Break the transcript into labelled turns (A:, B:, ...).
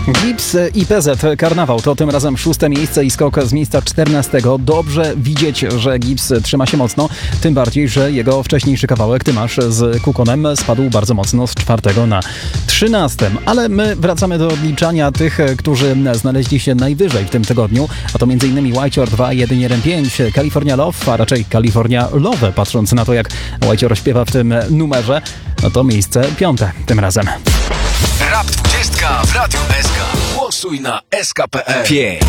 A: Gips i PZ Karnawał to tym razem 6. miejsce i skok z miejsca 14. Dobrze widzieć, że Gips trzyma się mocno, tym bardziej, że jego wcześniejszy kawałek Ty masz z Kukonem spadł bardzo mocno z 4. na 13. Ale my wracamy do odliczania tych, którzy znaleźli się najwyżej w tym tygodniu, a to m.in. Whitehor 2115, California Love, a raczej California Love, patrząc na to, jak Whitehor śpiewa w tym numerze, no to miejsce 5. tym razem.
B: Rap 20 w Radiu SK. Głosuj na SK.pl.